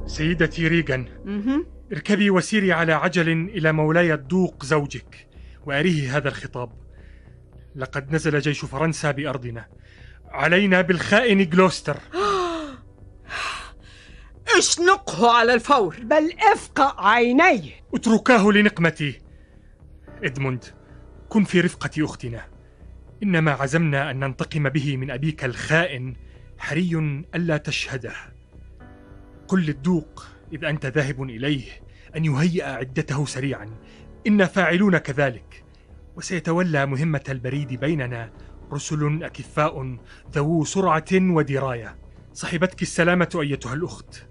سيدتي ريغان، اركبي وسيري على عجل إلى مولاي الدوق زوجك وأريه هذا الخطاب. لقد نزل جيش فرنسا بأرضنا، علينا بالخائن غلوستر. اشنقه على الفور، بل افقأ عينيه. اتركاه لنقمتي. إدموند، كن في رفقة أختنا، إنما عزمنا أن ننتقم به من أبيك الخائن، حري ألا تشهده. قل للدوق إذا أنت ذاهب إليه أن يهيئ عدته سريعا، إنا فاعلون كذلك، وسيتولى مهمة البريد بيننا رسل أكفاء ذو سرعة ودراية. صحبتك السلامة أيتها الأخت.